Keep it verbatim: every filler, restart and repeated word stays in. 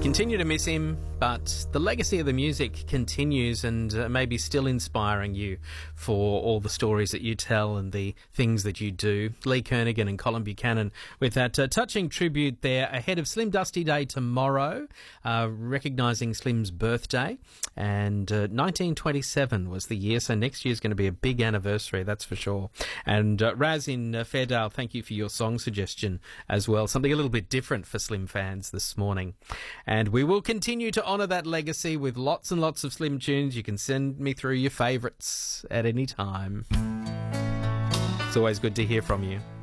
continue to miss him, but the legacy of the music continues and uh, maybe still inspiring you for all the stories that you tell and the things that you do. Lee Kernaghan and Colin Buchanan with that uh, touching tribute there ahead of Slim Dusty Day tomorrow, uh, recognising Slim's birthday. And uh, nineteen twenty-seven was the year, so next year's going to be a big anniversary, that's for sure. And uh, Raz in uh, Fairdale, thank you for your song suggestion as well. Something a little bit different for Slim fans this morning. And we will continue to honour that legacy with lots and lots of Slim tunes. You can send me through your favourites at any time. It's always good to hear from you.